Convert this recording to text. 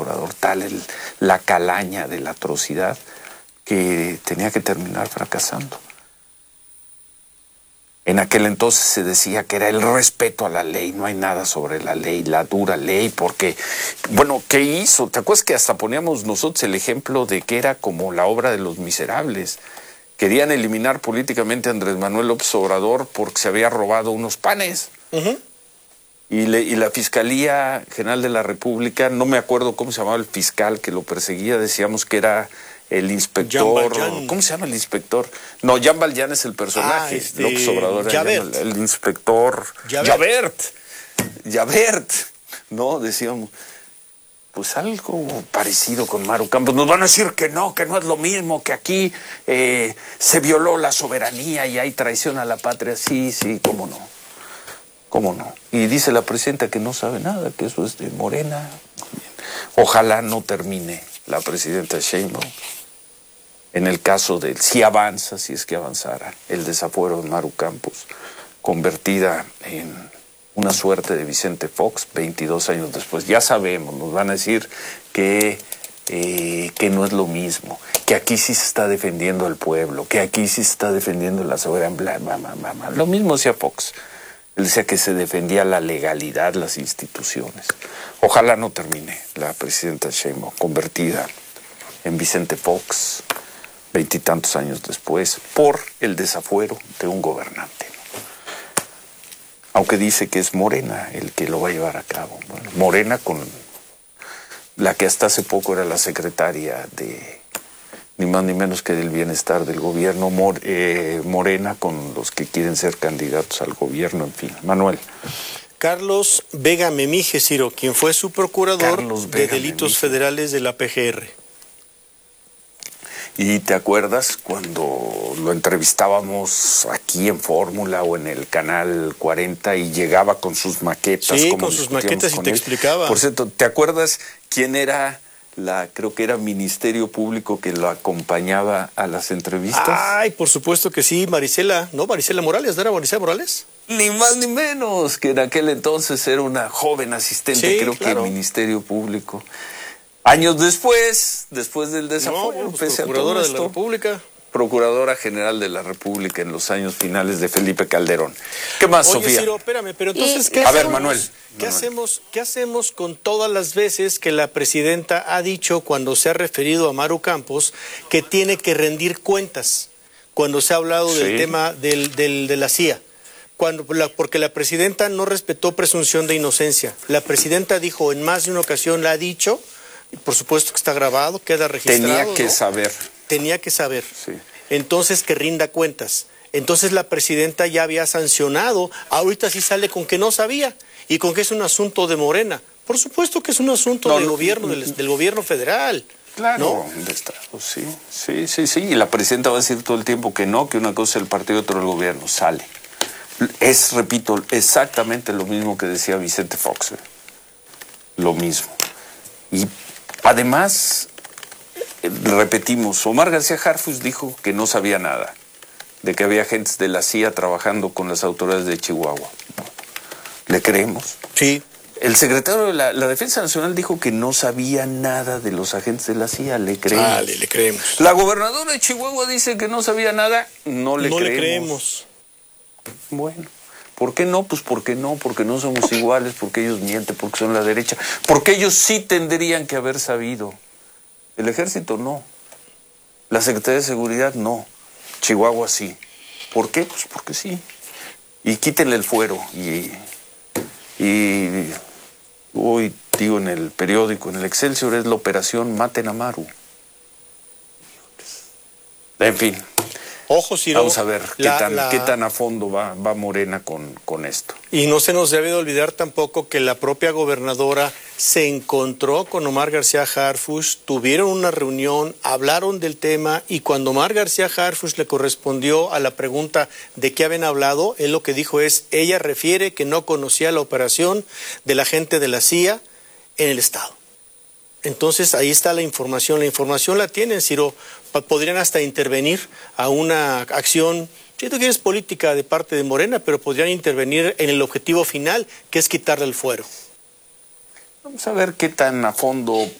Obrador, la calaña de la atrocidad, que tenía que terminar fracasando. En aquel entonces se decía que era el respeto a la ley, no hay nada sobre la ley, la dura ley, porque, bueno, ¿qué hizo? ¿Te acuerdas que hasta poníamos nosotros el ejemplo de que era como la obra de Los Miserables? Querían eliminar políticamente a Andrés Manuel López Obrador porque se había robado unos panes. Y la Fiscalía General de la República, no me acuerdo cómo se llamaba el fiscal que lo perseguía, decíamos que era el inspector. ¿Cómo se llama el inspector? No, Jean Valjean es el personaje. López Obrador era el inspector. Javert. No, decíamos, pues algo parecido con Maru Campos. Nos van a decir que no es lo mismo, que aquí se violó la soberanía y hay traición a la patria. Sí, cómo no. ¿Cómo no? Y dice la presidenta que no sabe nada, que eso es de Morena. Ojalá no termine la presidenta Sheinbaum. En el caso de si avanza, si es que avanzara, el desafuero de Maru Campos, convertida en una suerte de Vicente Fox 22 años después. Ya sabemos, nos van a decir que no es lo mismo, que aquí sí se está defendiendo al pueblo, que aquí sí se está defendiendo la soberanía. Lo mismo hacía Fox. Él decía que se defendía la legalidad, las instituciones. Ojalá no termine la presidenta Sheinbaum convertida en Vicente Fox, 20 y tantos años después, por el desafuero de un gobernante. Aunque dice que es Morena el que lo va a llevar a cabo. Bueno, Morena con la que hasta hace poco era la secretaria de ni más ni menos que del bienestar del gobierno, Morena con los que quieren ser candidatos al gobierno, en fin. Manuel. Carlos Vega Memije, Ciro, quien fue su procurador de delitos federales de la PGR. ¿Y te acuerdas cuando lo entrevistábamos aquí en Fórmula o en el Canal 40 y llegaba con sus maquetas? Sí, con sus maquetas y te explicaba. Por cierto, ¿te acuerdas quién era creo que era Ministerio Público que lo acompañaba a las entrevistas? Ay, por supuesto que sí, Marisela Morales, ¿no era Marisela Morales? Ni más ni menos, que en aquel entonces era una joven asistente, sí, creo claro. que el Ministerio Público. Años después del desafuero, procuradora de la República. Procuradora General de la República en los años finales de Felipe Calderón. ¿Qué más, Oye, Sofía? Ciro, espérame, pero entonces, ¿qué a ver, Manuel. ¿Qué hacemos con todas las veces que la presidenta ha dicho, cuando se ha referido a Maru Campos, que tiene que rendir cuentas? Cuando se ha hablado del tema de la CIA. Porque la presidenta no respetó presunción de inocencia. La presidenta dijo, en más de una ocasión la ha dicho, y por supuesto que está grabado, queda registrado. Tenía que saber. Tenía que saber. Sí. Entonces, que rinda cuentas. Entonces la presidenta ya había sancionado, ahorita sí sale con que no sabía y con que es un asunto de Morena. Por supuesto que es un asunto del gobierno, del gobierno federal. Claro, de Estado, sí. Y la presidenta va a decir todo el tiempo que no, que una cosa es el partido y otra el gobierno. Sale. Es, repito, exactamente lo mismo que decía Vicente Fox. Lo mismo. Y además, repetimos, Omar García Harfuch dijo que no sabía nada, de que había agentes de la CIA trabajando con las autoridades de Chihuahua. ¿Le creemos? Sí. El secretario de la Defensa Nacional dijo que no sabía nada de los agentes de la CIA. ¿Le creemos? Vale, le creemos. La gobernadora de Chihuahua dice que no sabía nada. No le creemos. Bueno, ¿por qué no? Pues porque no somos iguales, porque ellos mienten, porque son la derecha, porque ellos sí tendrían que haber sabido. El ejército no. La Secretaría de Seguridad no. Chihuahua sí. ¿Por qué? Pues porque sí. Y quítenle el fuero. Y hoy digo en el periódico, en el Excelsior, es la operación Maten a Maru. En fin. Ojo, Ciro. Vamos a ver qué tan a fondo va Morena con esto. Y no se nos debe de olvidar tampoco que la propia gobernadora se encontró con Omar García Harfuch, tuvieron una reunión, hablaron del tema, y cuando Omar García Harfuch le correspondió a la pregunta de qué habían hablado, él lo que dijo es, ella refiere que no conocía la operación de la gente de la CIA en el Estado. Entonces ahí está la información la tienen, Ciro. Podrían hasta intervenir a una acción, si tú quieres, política de parte de Morena, pero podrían intervenir en el objetivo final, que es quitarle el fuero. Vamos a ver qué tan a fondo